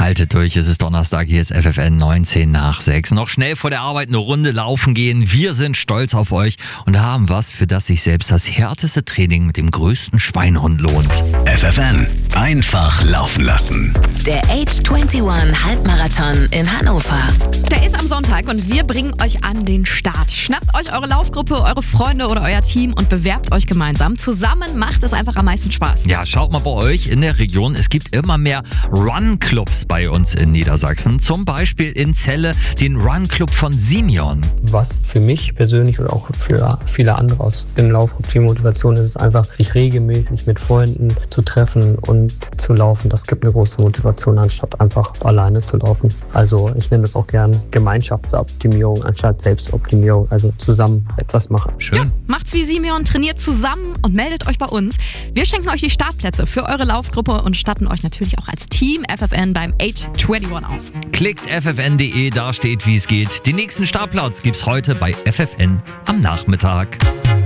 Haltet durch, es ist Donnerstag, hier ist FFN 19 nach 6. Noch schnell vor der Arbeit eine Runde laufen gehen. Wir sind stolz auf euch und haben was, für das sich selbst das härteste Training mit dem größten Schweinehund lohnt. FFN, einfach laufen lassen. Der Age 21 Halbmarathon in Hannover. Der ist am Sonntag und wir bringen euch an den Start. Schnappt euch eure Laufgruppe, eure Freunde oder euer Team und bewerbt euch gemeinsam. Zusammen macht es einfach am meisten Spaß. Ja, schaut mal bei euch in der Region. Es gibt immer mehr Run-Clubs bei uns in Niedersachsen. Zum Beispiel in Celle den Run-Club von Simeon. Was für mich persönlich oder auch für viele andere aus dem Laufclub die Motivation ist, einfach sich regelmäßig mit Freunden zu treffen und zu laufen. Das gibt eine große Motivation, anstatt einfach alleine zu laufen. Also ich nenne das auch gern Gemeinschaftsoptimierung anstatt Selbstoptimierung. Also zusammen etwas machen. Schön. Ja, macht's wie Simeon, trainiert zusammen und meldet euch bei uns. Wir schenken euch die Startplätze für eure Laufgruppe und statten euch natürlich auch als Team FFN beim Age 21 aus. Klickt ffn.de, da steht, wie es geht. Den nächsten Startplatz gibt's heute bei FFN am Nachmittag.